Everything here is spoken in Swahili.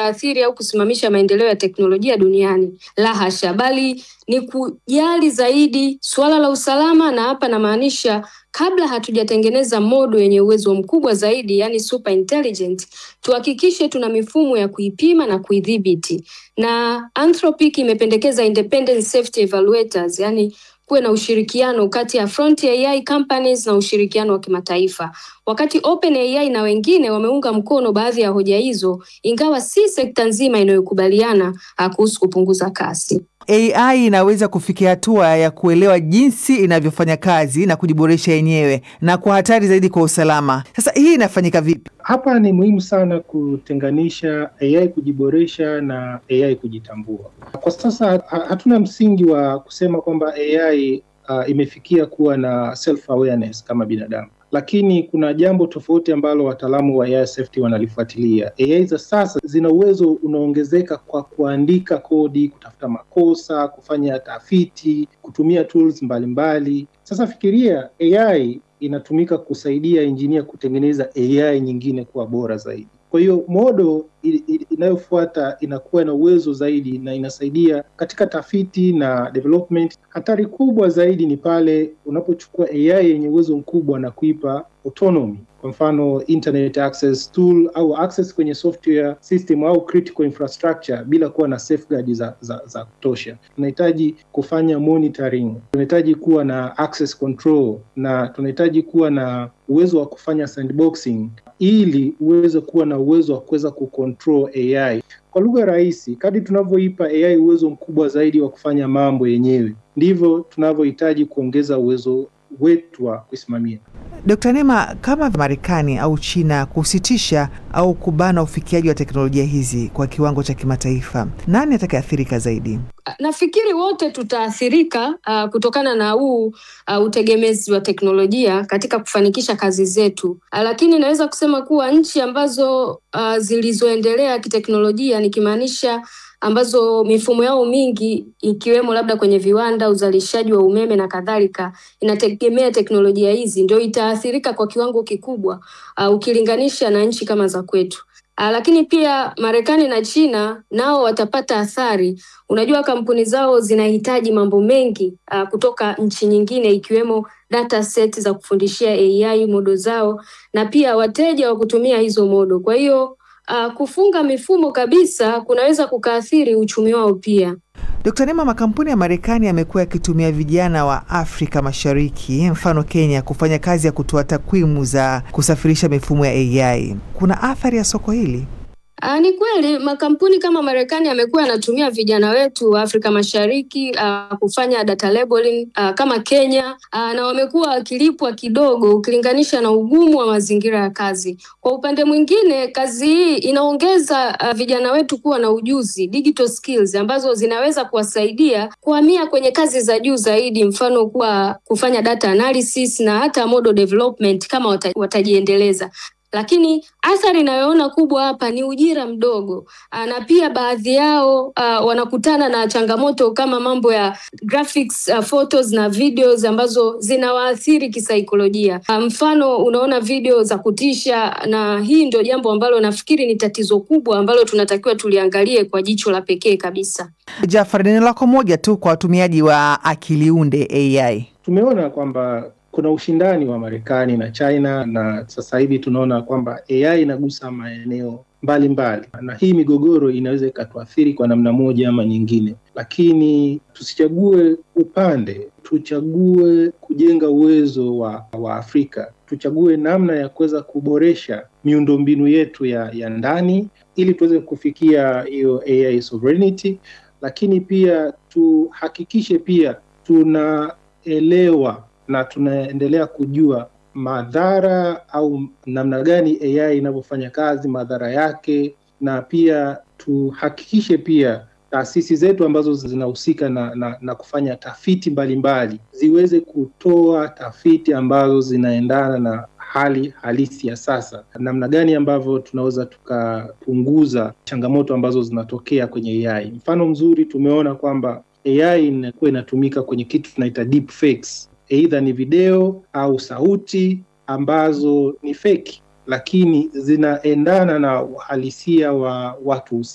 kutaathiri au kusimamisha maendeleo ya teknolojia duniani. La hasha, bali ni kujali zaidi suala la usalama, na hapa namaanisha kabla hatujatengeneza modo yenye uwezo mkubwa zaidi, yani super intelligent, tuhakikishe tuna mifumo ya kuipima na kuidhibiti. Na Anthropic imependekeza independent safety evaluators, yani kuwe na ushirikiano kati ya frontier AI companies na ushirikiano wa kimataifa. Wakati OpenAI na wengine wameunga mkono baadhi ya hoja hizo, ingawa si sekta nzima inayokubaliana kuhusu kupunguza kasi. AI inaweza kufikia hatua ya kuelewa jinsi inavyofanya kazi na kujiboresha yenyewe, na kwa hatari zaidi kwa usalama. Sasa hii inafanyika vipi? Hapa ni muhimu sana kutenganisha AI kujiboresha na AI kujitambua. Kwa sasa hatuna msingi wa kusema kwamba AI imefikia kuwa na self awareness kama binadamu. Lakini kuna jambo tofauti ambalo wataalamu wa AI safety wanalifuatilia. AI za sasa zina uwezo unaongezeka kwa kuandika kodi, kutafuta makosa, kufanya tafiti, kutumia tools mbalimbali. Sasa fikiria AI inatumika kusaidia engineer kutengeneza AI nyingine kuwa bora zaidi. Kwa hiyo modo inayofuata inakuwa na uwezo zaidi na inasaidia katika tafiti na development. Hatari kubwa zaidi ni pale unapochukua AI yenye uwezo mkubwa na kuipa autonomy. Kwa mfano internet access tool au access kwenye software system au critical infrastructure bila kuwa na safeguard za kutosha. Tunahitaji kufanya monitoring, tunahitaji kuwa na access control, na tunahitaji kuwa na uwezo wa kufanya sandboxing ili uweze kuwa na uwezo wa kuweza kucontrol AI. Kwa lugha rahisi, kadri tunavyoipa AI uwezo mkubwa zaidi wa kufanya mambo yenyewe, ndivyo tunavyohitaji kuongeza uwezo wetu wa kusimamia. Dr. Neema, kama Marekani au China kusitisha au kubana ufikiaji wa teknolojia hizi kwa kiwango cha kimataifa, nani atakayeathirika zaidi? Nafikiri wote tutaathirika kutokana na utegemezi wa teknolojia katika kufanikisha kazi zetu. Lakini naweza kusema kuwa nchi ambazo zilizoendelea kiteknolojia, nikimaanisha ambazo mifumo yao mingi ikiwemo labda kwenye viwanda, uzalishaji wa umeme na kadhalika inategemea teknolojia hizi, ndio itaathirika kwa kiwango kikubwa ukilinganisha na nchi kama za kwetu. Lakini pia Marekani na China nao watapata athari. Unajua kampuni zao zinahitaji mambo mengi kutoka nchi nyingine, ikiwemo data set za kufundishia AI modo zao na pia wateja wa kutumia hizo modo. Kwa hiyo kufunga mifumo kabisa kunaweza kukaathiri uchumi wao pia. Dr. Neema, makampuni ya Marekani yamekuwa yakitumia vijana wa Afrika Mashariki, mfano Kenya, kufanya kazi ya kutoa takwimu za kusafirisha mifumo ya AI. Kuna athari ya soko hili? Ni kweli makampuni kama Marekani yamekuwa yanatumia vijana wetu wa Afrika Mashariki kufanya data labeling kama Kenya, na wamekuwa wakilipwa kidogo ukilinganisha na ugumu wa mazingira ya kazi. Kwa upande mwingine, kazi hii inaongeza vijana wetu kuwa na ujuzi, digital skills, ambazo zinaweza kuwasaidia kuhamia kwenye kazi za juu zaidi, mfano kuwa kufanya data analysis na hata model development kama watajiendeleza. Lakini athari inayoona kubwa hapa ni ujira mdogo, na pia baadhi yao wanakutana na changamoto kama mambo ya graphics, photos na videos ambazo zinawaathiri kisaikolojia. Mfano unaona video za kutisha, na hii ndio jambo ambalo nafikiri ni tatizo kubwa ambalo tunatakiwa tuliangalie kwa jicho la pekee kabisa. Jafar, neno lako moja tu kwa watumiaji wa akili unde AI. Tumeona kwamba kuna ushindani wa Marekani na China, na sasa hivi tunaona kwamba AI inagusa maeneo mbalimbali, na hii migogoro inaweza ikatuathiri kwa namna moja ama nyingine. Lakini tusichague upande, tuchague kujenga uwezo wa Afrika, tuchague namna ya kuweza kuboresha miundombinu yetu ya ndani ili tuweze kufikia hiyo AI sovereignty. Lakini pia tuhakikishe pia tunaelewa na tunaendelea kujua madhara au namna gani AI inavyofanya kazi, madhara yake, na pia tuhakikishe pia taasisi zetu ambazo zinahusika na kufanya tafiti mbalimbali ziweze kutoa tafiti ambazo zinaendana na hali halisi ya sasa. Namna gani ambavyo tunaweza tukapunguza changamoto ambazo zinatokea kwenye AI. Mfano mzuri tumeona kwamba AI inakuwa inatumika kwenye kitu tunaita deep fakes. Either ni video au sauti ambazo ni fake, lakini zinaendana na uhalisia wa watu husika.